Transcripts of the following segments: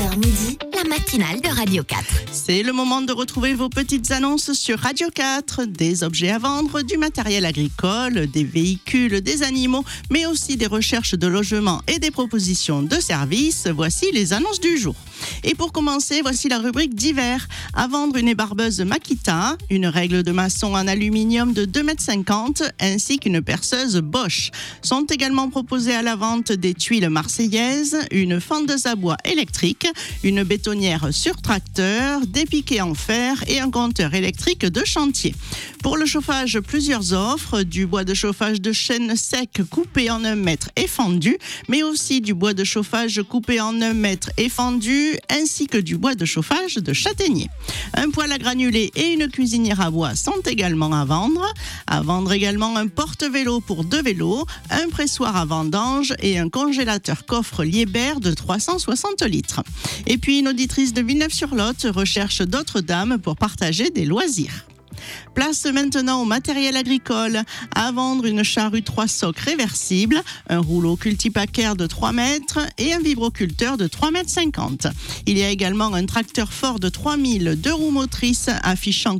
7h midi, la matinale de Radio 4. C'est le moment de retrouver vos petites annonces sur Radio 4. Des objets à vendre, du matériel agricole, des véhicules, des animaux, mais aussi des recherches de logement et des propositions de services. Voici les annonces du jour. Et pour commencer, voici la rubrique d'hiver. À vendre une ébarbeuse Makita, une règle de maçon en aluminium de 2,50 m ainsi qu'une perceuse Bosch. Sont également proposées à la vente des tuiles marseillaises, une fendeuse à bois électrique, une bétonnière sur tracteur, des piquets en fer et un compteur électrique de chantier. Pour le chauffage, plusieurs offres, du bois de chauffage de chêne sec coupé en 1 mètre et fendu, mais aussi du bois de chauffage coupé en 1 mètre et fendu, ainsi que du bois de chauffage de châtaignier. Un poêle à granulés et une cuisinière à bois sont également à vendre. À vendre également un porte-vélo pour 2 vélos, un pressoir à vendange et un congélateur coffre Liebherr de 360 litres. Et puis une auditrice de Villeneuve-sur-Lot recherche d'autres dames pour partager des loisirs. Place maintenant au matériel agricole. À vendre une charrue 3 socs réversible, un rouleau cultipacaire de 3 mètres et un vibroculteur de 3,50 m. Il y a également un tracteur Ford de 3000, 2 roues motrices affichant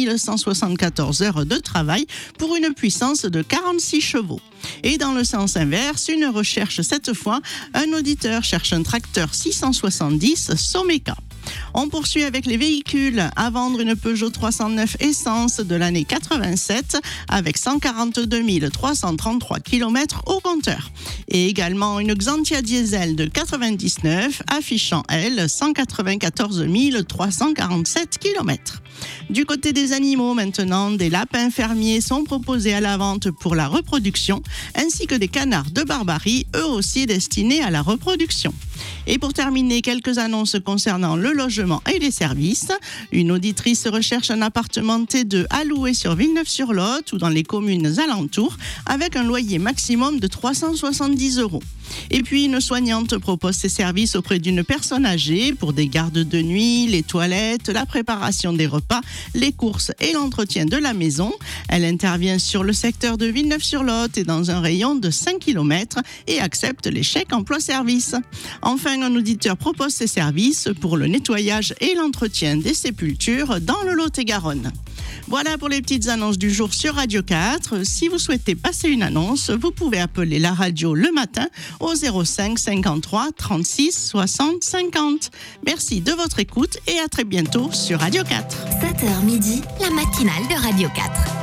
4174 heures de travail pour une puissance de 46 chevaux. Et dans le sens inverse, une recherche cette fois, un auditeur cherche un tracteur 670 Someca. On poursuit avec les véhicules. À vendre une Peugeot 309 essence de l'année 87 avec 142 333 km au compteur. Et également une Xantia diesel de 99 affichant, elle, 194 347 km. Du côté des animaux maintenant, des lapins fermiers sont proposés à la vente pour la reproduction, ainsi que des canards de Barbarie, eux aussi destinés à la reproduction. Et pour terminer, quelques annonces concernant le logement et les services. Une auditrice recherche un appartement T2 à louer sur Villeneuve-sur-Lot ou dans les communes alentours avec un loyer maximum de 370 €. Et puis une soignante propose ses services auprès d'une personne âgée pour des gardes de nuit, les toilettes, la préparation des repas, les courses et l'entretien de la maison. Elle intervient sur le secteur de Villeneuve-sur-Lot et dans un rayon de 5 km et accepte les chèques emploi-service. Enfin, un auditeur propose ses services pour le nettoyage et l'entretien des sépultures dans le Lot-et-Garonne. Voilà pour les petites annonces du jour sur Radio 4. Si vous souhaitez passer une annonce, vous pouvez appeler la radio le matin au 05 53 36 60 50. Merci de votre écoute et à très bientôt sur Radio 4. 7h midi, la matinale de Radio 4.